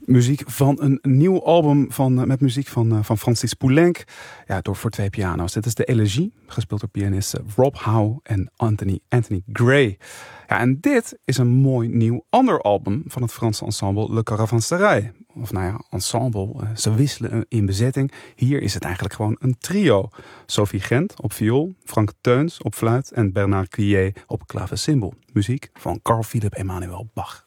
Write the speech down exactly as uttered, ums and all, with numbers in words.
Muziek van een nieuw album van, met muziek van, van Francis Poulenc. Ja, door voor twee piano's. Dit is de Elegie, gespeeld door pianisten Rob Howe en Anthony, Anthony Gray. Ja, en dit is een mooi nieuw ander album van het Franse ensemble Le Caravansérail. Of nou ja, ensemble. Ze wisselen in bezetting. Hier is het eigenlijk gewoon een trio. Sophie Gent op viool, Frank Teuns op fluit en Bernard Cuillet op klavecimbal. Muziek van Carl Philipp Emanuel Bach.